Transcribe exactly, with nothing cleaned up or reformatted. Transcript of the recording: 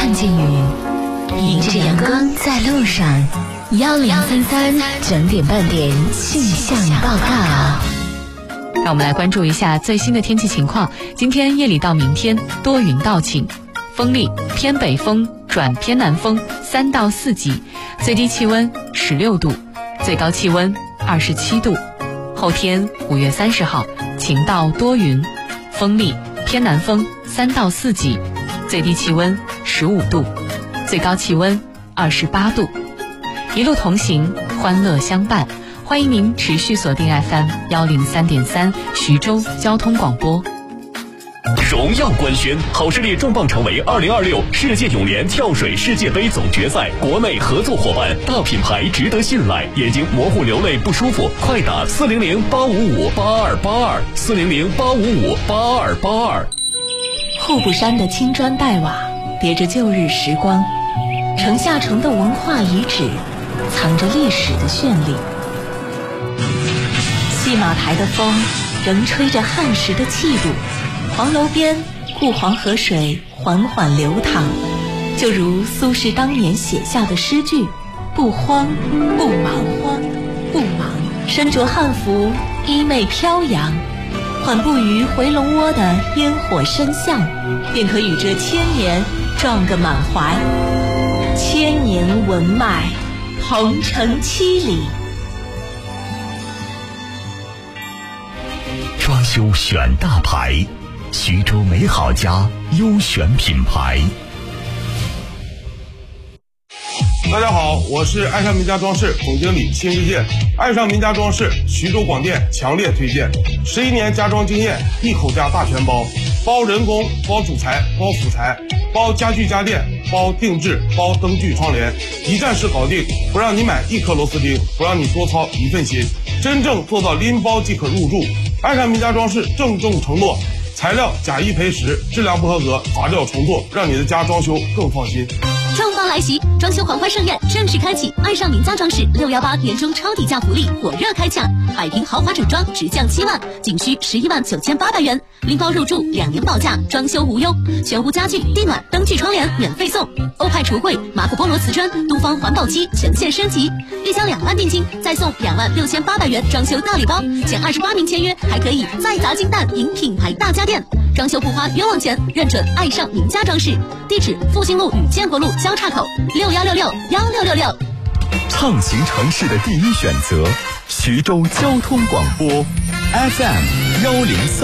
看见雨，迎着阳光在路上。幺零三三整点半点气象报告。 让我们来关注一下最新的天气情况。今天夜里到明天多云到晴，风力偏北风转偏南风三到四级，最低气温十六度，最高气温二十七度。后天五月三十号晴到多云，风力偏南风三到四级，最低气温十五度，最高气温二十八度。一路同行，欢乐相伴。欢迎您持续锁定 F M 幺零三点三徐州交通广播。 荣耀官宣，好视力重磅成为二零二六世界泳联跳水世界杯总决赛国内合作伙伴，大品牌值得信赖。眼睛模糊流泪不舒服，快打四零零八五五八二八二四零零八五五八二八二。 户部山的青砖黛瓦叠着旧日时光，城下城的文化遗址藏着历史的绚丽。戏马台的风仍吹着汉时的气度，黄楼边顾黄河水缓缓流淌，就如苏轼当年写下的诗句：不慌不忙，慌不忙，身着汉服，衣袂飘扬，缓步于回龙窝的烟火深巷，便可与这千年撞个满怀。千年文脉，鹏程七里。 装修选大牌，徐州美好家优选品牌。 大家好，我是爱上名家装饰总经理辛世界。爱上名家装饰，徐州广电强烈推荐，十一年家装经验，一口价大全包，包人工，包主材，包辅材，包家具家电，包定制，包灯具窗帘，一站式搞定，不让你买一颗螺丝钉，不让你多操一份心，真正做到拎包即可入住。爱上名家装饰郑重承诺，材料假一赔十，质量不合格罚掉重做，让你的家装修更放心。 重磅来袭，装修狂欢盛宴正式开启！爱上名家装饰六幺八年终超底价福利火热开抢，百平豪华整装直降七万，仅需十一万九千八百元，拎包入住，两年保价，装修无忧，全屋家具、地暖、灯具、窗帘免费送，欧派橱柜、马可波罗瓷砖、东方环保漆全线升级，月销两万定金，再送两万六千八百元装修大礼包，前二十八名签约还可以再砸金蛋赢品牌大家电。装修不花冤枉钱，认准爱上名家装饰，地址复兴路与建国路交叉口，六幺六六幺六六六。 畅行城市的第一选择，徐州交通广播 F M 幺零三。